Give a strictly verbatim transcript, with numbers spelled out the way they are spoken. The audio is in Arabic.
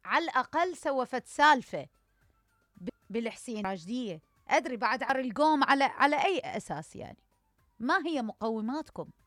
على الأقل سوى فد سالفة بالحسين راشدية. أدري بعد عر القوم على على أي أساس يعني؟ ما هي مقوماتكم؟